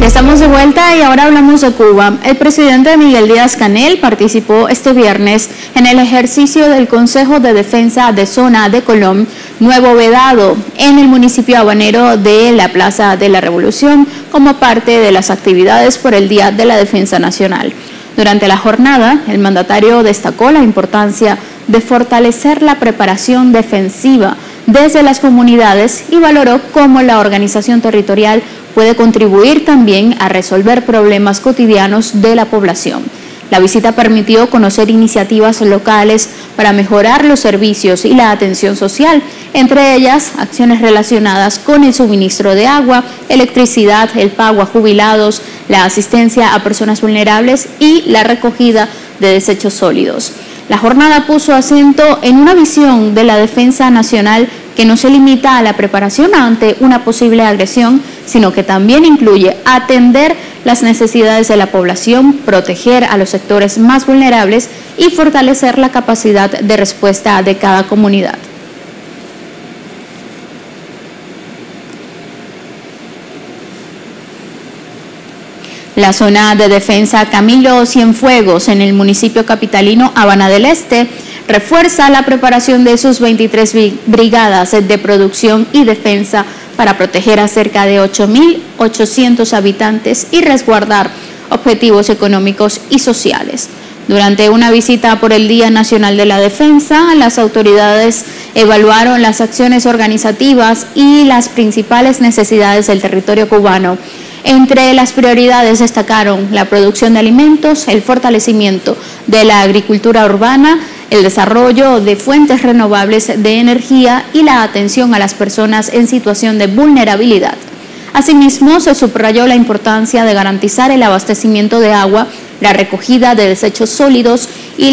Ya estamos de vuelta y ahora hablamos de Cuba. El presidente Miguel Díaz-Canel participó este viernes en el ejercicio del Consejo de Defensa de Zona de Colón, Nuevo Vedado, en el municipio habanero de la Plaza de la Revolución, como parte de las actividades por el Día de la Defensa Nacional. Durante la jornada, el mandatario destacó la importancia de fortalecer la preparación defensiva desde las comunidades y valoró cómo la organización territorial puede contribuir también a resolver problemas cotidianos de la población. La visita permitió conocer iniciativas locales para mejorar los servicios y la atención social, entre ellas acciones relacionadas con el suministro de agua, electricidad, el pago a jubilados, la asistencia a personas vulnerables y la recogida de desechos sólidos. La jornada puso acento en una visión de la defensa nacional que no se limita a la preparación ante una posible agresión, sino que también incluye atender las necesidades de la población, proteger a los sectores más vulnerables y fortalecer la capacidad de respuesta de cada comunidad. La zona de defensa Camilo Cienfuegos en el municipio capitalino Habana del Este refuerza la preparación de sus 23 brigadas de producción y defensa para proteger a cerca de 8.800 habitantes y resguardar objetivos económicos y sociales. Durante una visita por el Día Nacional de la Defensa, las autoridades evaluaron las acciones organizativas y las principales necesidades del territorio cubano. Entre las prioridades destacaron la producción de alimentos, el fortalecimiento de la agricultura urbana, el desarrollo de fuentes renovables de energía y la atención a las personas en situación de vulnerabilidad. Asimismo, se subrayó la importancia de garantizar el abastecimiento de agua, la recogida de desechos sólidos y